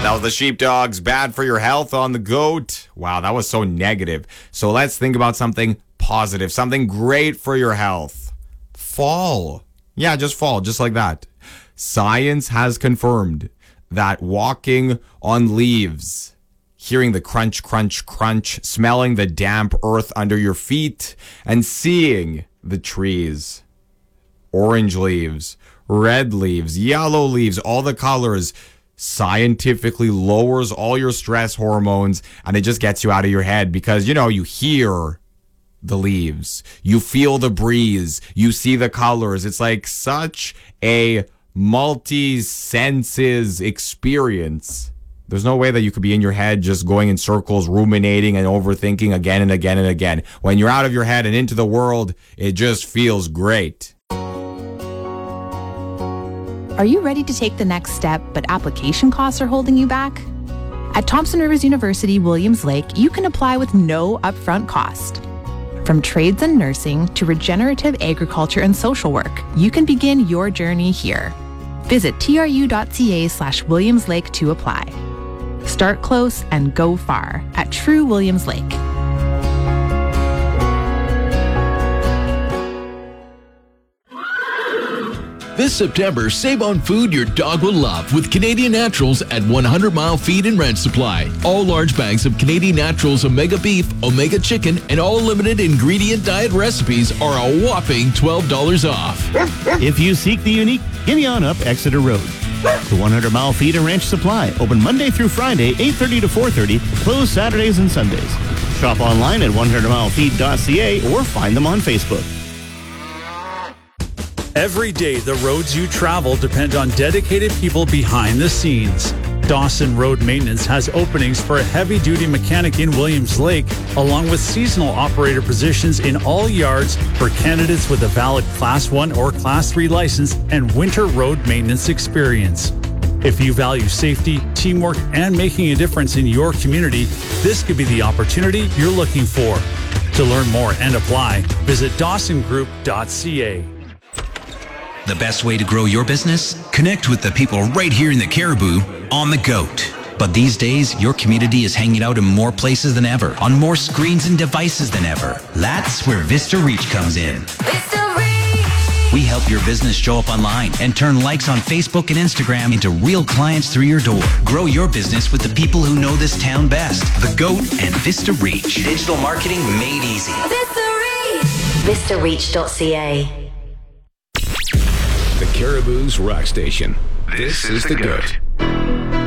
That was the sheepdogs. Bad for your health on the goat. Wow, that was so negative. So let's think about something positive, something great for your health. Fall. Yeah, just fall, just like that. Science has confirmed that walking on leaves, hearing the crunch, crunch, crunch, smelling the damp earth under your feet, and seeing the trees, orange leaves, red leaves, yellow leaves, all the colors, scientifically lowers all your stress hormones, and it just gets you out of your head because, you know, you hear the leaves, you feel the breeze, you see the colors. It's like such a multi-senses experience. There's no way that you could be in your head just going in circles, ruminating and overthinking again and again and again. When you're out of your head and into the world, it just feels great. Are you ready to take the next step, but application costs are holding you back? At Thompson Rivers University, Williams Lake, you can apply with no upfront cost. From trades and nursing to regenerative agriculture and social work, you can begin your journey here. Visit tru.ca/Williams Lake to apply. Start close and go far at True Williams Lake. This September, save on food your dog will love with Canadian Naturals at 100 Mile Feed and Ranch Supply. All large bags of Canadian Naturals Omega Beef, Omega Chicken, and all limited ingredient diet recipes are a whopping $12 off. If you seek the unique, give me on up Exeter Road. The 100 Mile Feed and Ranch Supply, open Monday through Friday, 8:30 to 4:30, closed Saturdays and Sundays. Shop online at 100milefeed.ca or find them on Facebook. Every day, the roads you travel depend on dedicated people behind the scenes. Dawson Road Maintenance has openings for a heavy-duty mechanic in Williams Lake, along with seasonal operator positions in all yards for candidates with a valid Class 1 or Class 3 license and winter road maintenance experience. If you value safety, teamwork, and making a difference in your community, this could be the opportunity you're looking for. To learn more and apply, visit dawsongroup.ca. The best way to grow your business? Connect with the people right here in the Caribou on the GOAT. But these days, your community is hanging out in more places than ever, on more screens and devices than ever. That's where Vista Reach comes in. Vista Reach! We help your business show up online and turn likes on Facebook and Instagram into real clients through your door. Grow your business with the people who know this town best. The GOAT and Vista Reach. Digital marketing made easy. Vista Reach! VistaReach.ca. The Caribou's Rock Station. This is the GOAT.